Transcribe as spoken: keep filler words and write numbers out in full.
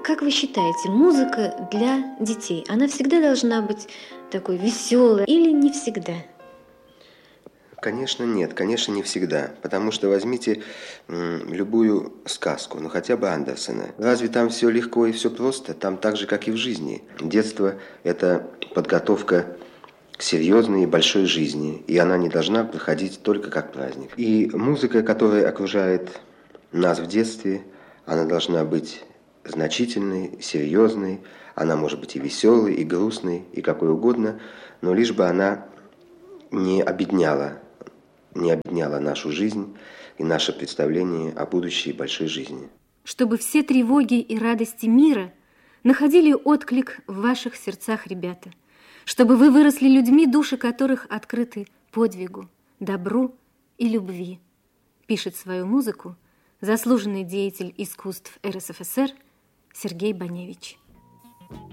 Как вы считаете, музыка для детей, она всегда должна быть такой веселой или не всегда? Конечно, нет, конечно, не всегда. Потому что возьмите м, любую сказку, ну хотя бы Андерсена. Разве там все легко и все просто? Там так же, как и в жизни. Детство – это подготовка к серьезной и большой жизни. И она не должна проходить только как праздник. И музыка, которая окружает нас в детстве, она должна быть значительной, серьезной. Она может быть и веселой, и грустной, и какой угодно. Но лишь бы она не обедняла не объединяла нашу жизнь и наше представление о будущей большой жизни. Чтобы все тревоги и радости мира находили отклик в ваших сердцах, ребята. Чтобы вы выросли людьми, души которых открыты подвигу, добру и любви. Пишет свою музыку заслуженный деятель искусств эр эс эф эс эр Сергей Баневич.